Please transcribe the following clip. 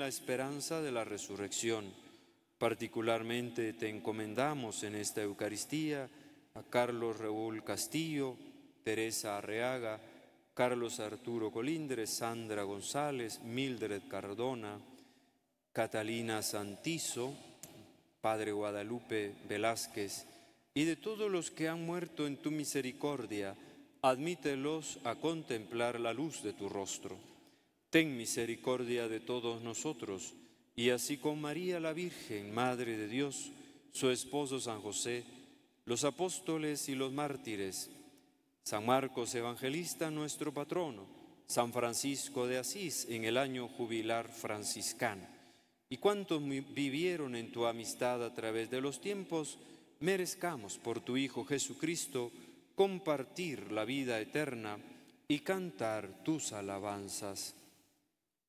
la esperanza de la resurrección. Particularmente te encomendamos en esta Eucaristía a Carlos Raúl Castillo, Teresa Arreaga, Carlos Arturo Colindres, Sandra González, Mildred Cardona, Catalina Santizo, Padre Guadalupe Velázquez, y de todos los que han muerto en tu misericordia, admítelos a contemplar la luz de tu rostro. Ten misericordia de todos nosotros, y así con María la Virgen, Madre de Dios, su esposo San José, los apóstoles y los mártires, San Marcos Evangelista, nuestro patrono, San Francisco de Asís en el año jubilar franciscano, y cuantos vivieron en tu amistad a través de los tiempos, merezcamos por tu Hijo Jesucristo compartir la vida eterna y cantar tus alabanzas.